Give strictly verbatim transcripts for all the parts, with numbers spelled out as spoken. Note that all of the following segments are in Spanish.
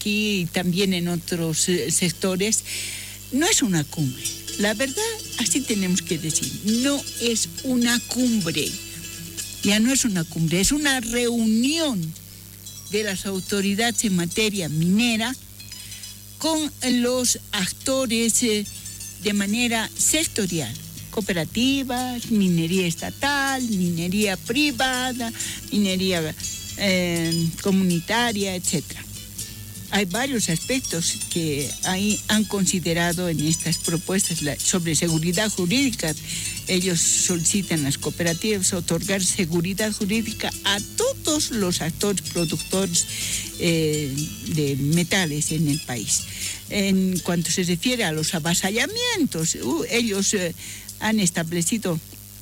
aquí y también en otros eh, sectores, no es una cumbre. La verdad, así tenemos que decir, no es una cumbre. Ya no es una cumbre, es una reunión de las autoridades en materia minera con los actores eh, de manera sectorial. Cooperativas, minería estatal, minería privada, minería eh, comunitaria, etcétera. Hay varios aspectos que ahí han considerado en estas propuestas la, sobre seguridad jurídica. Ellos solicitan las cooperativas otorgar seguridad jurídica a todos los actores productores eh, de metales en el país. En cuanto se refiere a los avasallamientos, uh, ellos eh, han establecido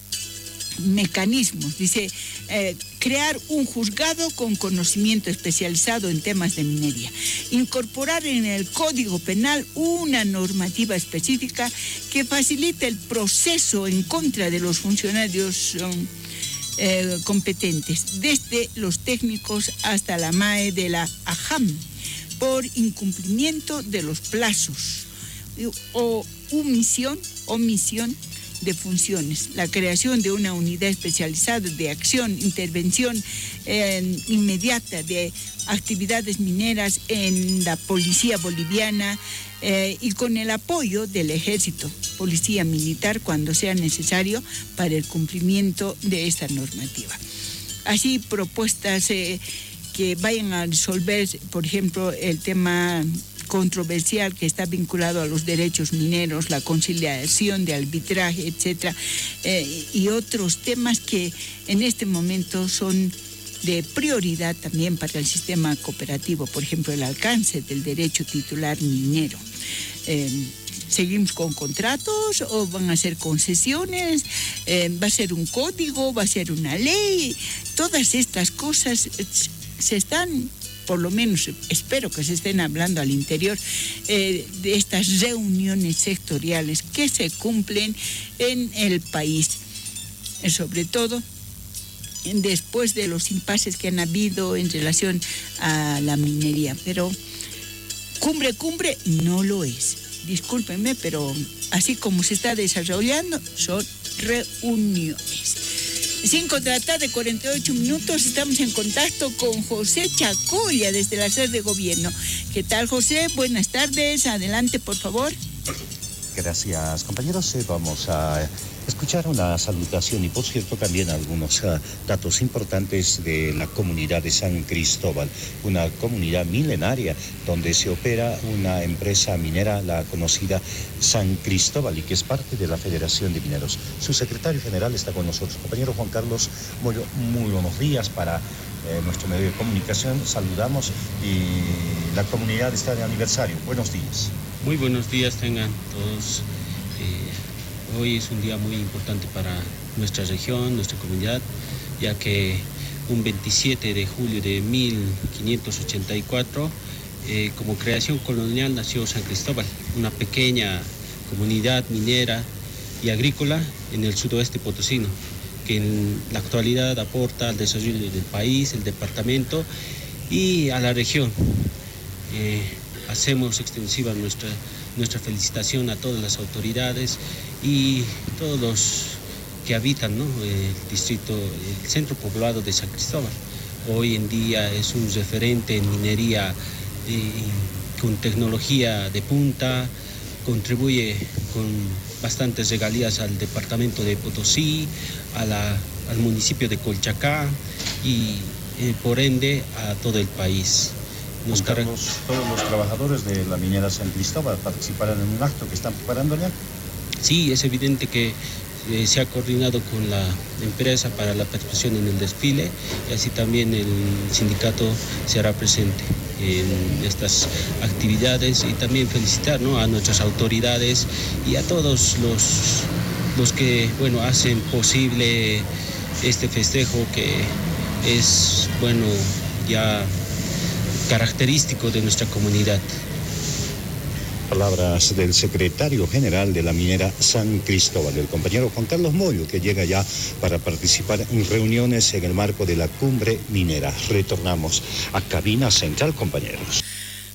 mecanismos, dice, eh, crear un juzgado con conocimiento especializado en temas de minería, incorporar en el Código Penal una normativa específica que facilite el proceso en contra de los funcionarios um, eh, competentes, desde los técnicos hasta la M A E de la A J A M, por incumplimiento de los plazos o omisión, omisión de funciones, la creación de una unidad especializada de acción, intervención eh, inmediata de actividades mineras en la policía boliviana eh, y con el apoyo del ejército, policía militar cuando sea necesario para el cumplimiento de esta normativa. Así, propuestas eh, que vayan a resolver, por ejemplo, el tema controversial que está vinculado a los derechos mineros, la conciliación de arbitraje, etcétera, eh, y otros temas que en este momento son de prioridad también para el sistema cooperativo, por ejemplo, el alcance del derecho titular minero. Eh, ¿Seguimos con contratos o van a ser concesiones? Eh, ¿Va a ser un código? ¿Va a ser una ley? Todas estas cosas se están, por lo menos espero que se estén hablando al interior eh, de estas reuniones sectoriales que se cumplen en el país, eh, sobre todo después de los impases que han habido en relación a la minería. Pero cumbre, cumbre no lo es. Discúlpenme, pero así como se está desarrollando, son reuniones. cinco de la tarde, cuarenta y ocho minutos, estamos en contacto con José Chacolla desde la sede de gobierno. ¿Qué tal, José? Buenas tardes, adelante, por favor. Gracias, compañeros. Eh, vamos a escuchar una salutación y, por cierto, también algunos uh, datos importantes de la comunidad de San Cristóbal, una comunidad milenaria donde se opera una empresa minera, la conocida San Cristóbal, y que es parte de la Federación de Mineros. Su secretario general está con nosotros, compañero Juan Carlos Moyo. Muy buenos días para eh, nuestro medio de comunicación. Saludamos y la comunidad está de aniversario. Buenos días. Muy buenos días tengan todos. Eh, hoy es un día muy importante para nuestra región, nuestra comunidad, ya que un veintisiete de julio de mil quinientos ochenta y cuatro, eh, como creación colonial, nació San Cristóbal, una pequeña comunidad minera y agrícola en el sudoeste potosino, que en la actualidad aporta al desarrollo del país, el departamento y a la región. Eh, Hacemos extensiva nuestra, nuestra felicitación a todas las autoridades y todos los que habitan, ¿no?, el distrito, el centro poblado de San Cristóbal. Hoy en día es un referente en minería eh, con tecnología de punta, contribuye con bastantes regalías al departamento de Potosí, a la, al municipio de Colchacá y eh, por ende a todo el país. Nos Carlos, todos los trabajadores de la minera San Cristóbal participarán en un acto que están preparando ya. Sí, es evidente que eh, se ha coordinado con la empresa para la participación en el desfile y así también el sindicato se hará presente en estas actividades y también felicitar, ¿no?, a nuestras autoridades y a todos los, los que, bueno, hacen posible este festejo que es, bueno, ya característico de nuestra comunidad. Palabras del secretario general de la minera San Cristóbal, el compañero Juan Carlos Moyo, que llega ya para participar en reuniones en el marco de la cumbre minera. Retornamos a cabina central, compañeros.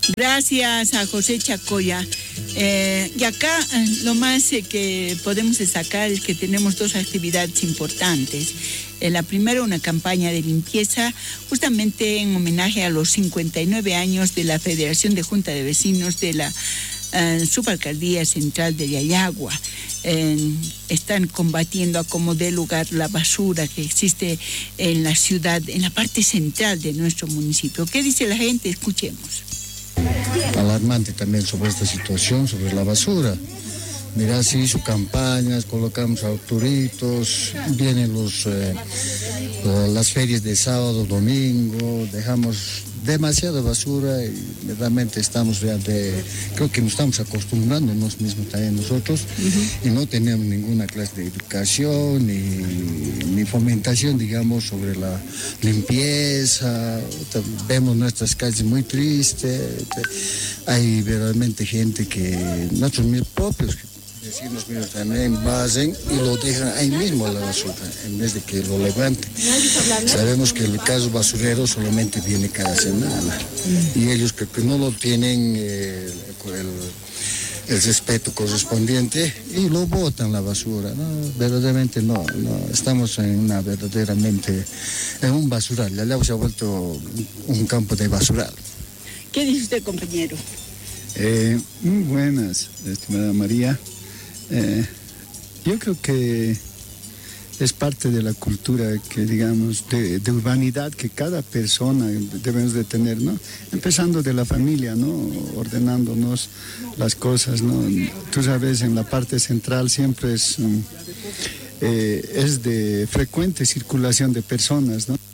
Gracias a José Chacoya. Eh, y acá eh, lo más eh, que podemos destacar es que tenemos dos actividades importantes. Eh, la primera, una campaña de limpieza, justamente en homenaje a los cincuenta y nueve años de la Federación de Junta de Vecinos de la eh, Subalcaldía Central de Yayagua. Eh, están combatiendo a como dé lugar la basura que existe en la ciudad, en la parte central de nuestro municipio. ¿Qué dice la gente? Escuchemos. Alarmante también sobre esta situación, sobre la basura. Mira, se hizo campañas, colocamos autoritos, vienen los, eh, las ferias de sábado, domingo, dejamos demasiada basura y realmente estamos, de, creo que nos estamos acostumbrando nosotros mismos también nosotros, uh-huh. y no tenemos ninguna clase de educación ni, ni fomentación, digamos, sobre la limpieza. Vemos nuestras calles muy tristes, hay realmente gente que, nosotros mismos propios, vecinos míos también vasen y lo dejan ahí mismo a la basura, en vez de que lo levanten. Sabemos que el caso basurero solamente viene cada semana y ellos que, que no lo tienen eh, el, el respeto correspondiente y lo botan la basura. No, verdaderamente no, no, estamos en una verdaderamente, en un basural, ya se ha vuelto un campo de basural. ¿Qué dice usted, compañero? Eh, muy buenas, estimada María. Eh, yo creo que es parte de la cultura que, digamos, de, de urbanidad que cada persona debemos de tener, ¿no? Empezando de la familia, ¿no? Ordenándonos las cosas, ¿no? Tú sabes, en la parte central siempre es, eh, es de frecuente circulación de personas, ¿no?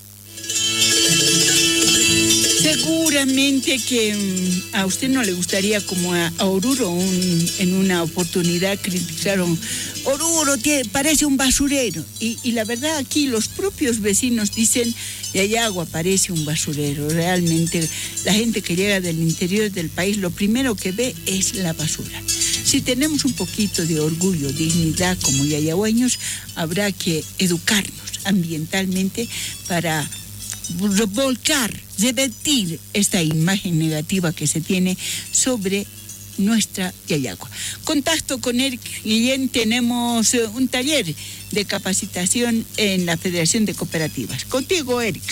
Seguramente que um, a usted no le gustaría, como a, a Oruro, un, en una oportunidad criticaron, Oruro tiene, parece un basurero. Y, y la verdad aquí los propios vecinos dicen, Yayagua parece un basurero. Realmente la gente que llega del interior del país lo primero que ve es la basura. Si tenemos un poquito de orgullo, dignidad como yayagüeños, habrá que educarnos ambientalmente para volcar, revertir esta imagen negativa que se tiene sobre nuestra Yayagua. Contacto con Eric Guillén, tenemos eh, un taller de capacitación en la Federación de Cooperativas. Contigo, Eric.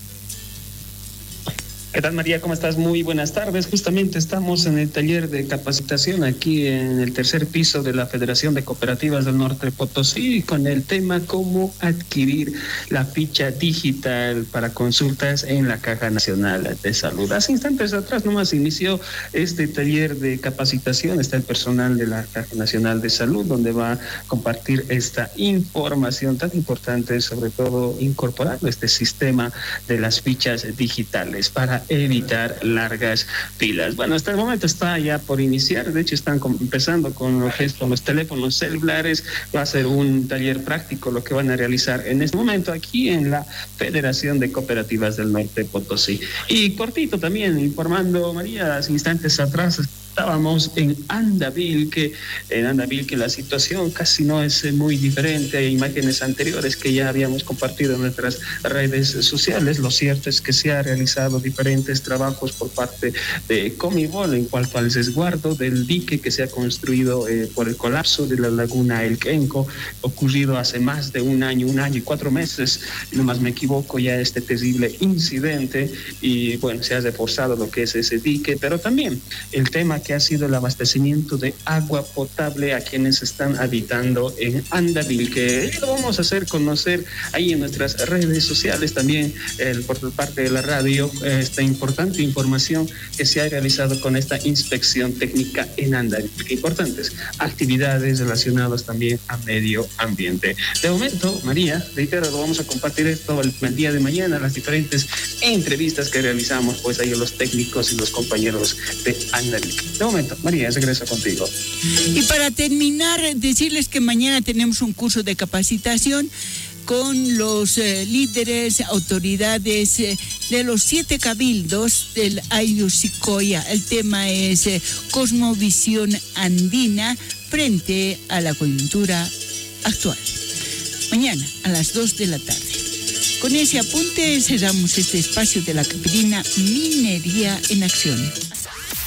¿Qué tal, María? ¿Cómo estás? Muy buenas tardes. Justamente estamos en el taller de capacitación aquí en el tercer piso de la Federación de Cooperativas del Norte de Potosí con el tema cómo adquirir la ficha digital para consultas en la Caja Nacional de Salud. Hace instantes atrás nomás inició este taller de capacitación. Está el personal de la Caja Nacional de Salud donde va a compartir esta información tan importante, sobre todo incorporando este sistema de las fichas digitales para evitar largas filas. Bueno, hasta el momento está ya por iniciar, de hecho están com- empezando con lo que es con los teléfonos celulares, va a ser un taller práctico lo que van a realizar en este momento aquí en la Federación de Cooperativas del Norte de Potosí. Y cortito también, informando, María, hace instantes atrás estábamos en Andavil, que en Andavil que la situación casi no es muy diferente a imágenes anteriores que ya habíamos compartido en nuestras redes sociales. Lo cierto es que se ha realizado diferentes trabajos por parte de Comibol en cuanto al resguardo del dique que se ha construido eh, por el colapso de la laguna El Quenco, ocurrido hace más de un año, un año y cuatro meses, si no más me equivoco, ya este terrible incidente, y bueno, se ha reforzado lo que es ese dique, pero también el tema que ha sido el abastecimiento de agua potable a quienes están habitando en Andavil, que lo vamos a hacer conocer ahí en nuestras redes sociales, también eh, por parte de la radio, eh, esta importante información que se ha realizado con esta inspección técnica en Andavil. Importantes actividades relacionadas también a medio ambiente. De momento, María, reitero, lo vamos a compartir esto el, el día de mañana, las diferentes entrevistas que realizamos, pues ahí los técnicos y los compañeros de Andavil. De momento, María, regreso contigo. Y para terminar, decirles que mañana tenemos un curso de capacitación con los eh, líderes, autoridades eh, de los siete cabildos del Ayusicoya. El tema es eh, cosmovisión andina frente a la coyuntura actual. Mañana a las dos de la tarde. Con ese apunte cerramos este espacio de la Capitina Minería en Acción.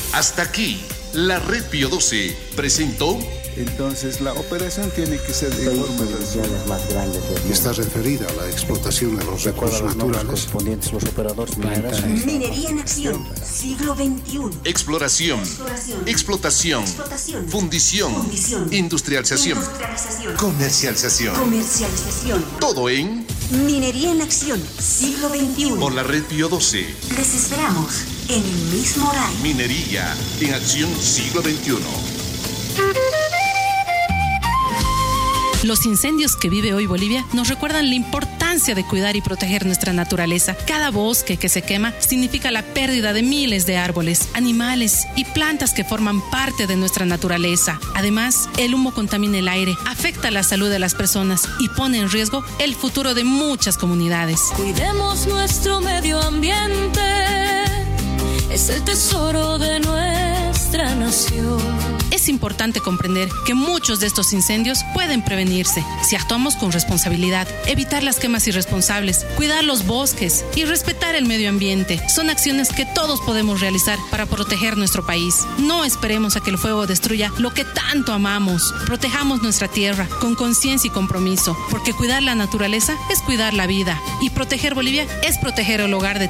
Hasta aquí, la Red Pío doce presentó. Entonces la operación tiene que ser de forma más grandes. Está referida a la explotación de los recursos naturales correspondientes los operadores mineros. Minería en acción, siglo veintiuno. Exploración, Exploración. Explotación, Explotación. Fundición, Fundición. Industrialización, Industrialización. Comercialización. Comercialización. Todo en Minería en acción, siglo veintiuno. por la Red Pío doce. Les esperamos en el mismo horario. Minería en acción siglo veintiuno. Los incendios que vive hoy Bolivia nos recuerdan la importancia de cuidar y proteger nuestra naturaleza. Cada bosque que se quema significa la pérdida de miles de árboles, animales y plantas que forman parte de nuestra naturaleza. Además, el humo contamina el aire, afecta la salud de las personas y pone en riesgo el futuro de muchas comunidades. Cuidemos nuestro medio ambiente, es el tesoro de nuestra nación. Es importante comprender que muchos de estos incendios pueden prevenirse si actuamos con responsabilidad, evitar las quemas irresponsables, cuidar los bosques y respetar el medio ambiente. Son acciones que todos podemos realizar para proteger nuestro país. No esperemos a que el fuego destruya lo que tanto amamos. Protejamos nuestra tierra con conciencia y compromiso, porque cuidar la naturaleza es cuidar la vida y proteger Bolivia es proteger el hogar de